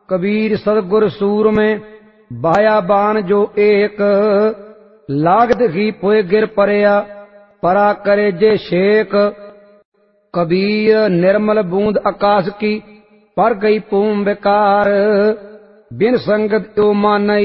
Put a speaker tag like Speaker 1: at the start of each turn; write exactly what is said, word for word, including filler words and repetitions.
Speaker 1: कबीर सदगुर सूर में बाया बान जो एक, लागत ही पोए गिर परया परा करे जे शेक। कबीर निर्मल बूंद आकाश की पर गई पूम बेकार, बिन संगत यो मानई